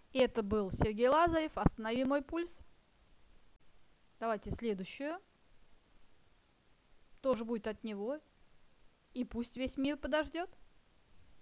Это был Сергей Лазарев. Останови мой пульс. Давайте следующую. Тоже будет от него. И пусть весь мир подождет.